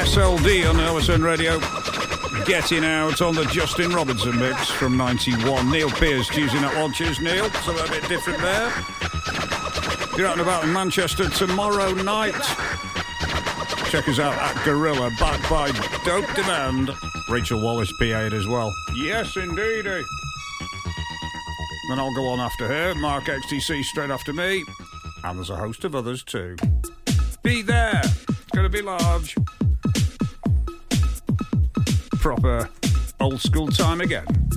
SLD on LSN Radio. Getting Out on the Justin Robinson mix from 91. Neil Pearce choosing up one. Cheers, Neil. Something a bit different there. You're out and about in Manchester tomorrow night. Check us out at Gorilla, backed by Dope Demand. Rachel Wallace PA'd as well. Yes, indeedy. Then I'll go on after her. Mark XTC straight after me. And there's a host of others too. Be there. It's going to be large. Proper old school time again.